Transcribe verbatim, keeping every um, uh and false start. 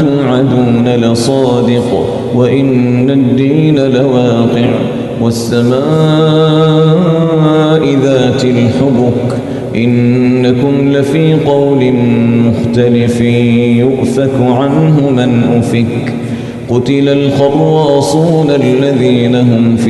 توعدون لصادق وإن الدين لواقع والسماء ذات الحبك إنكم لفي قول مختلف يؤفك عنه من أفك قتل الخراصون الذين هم في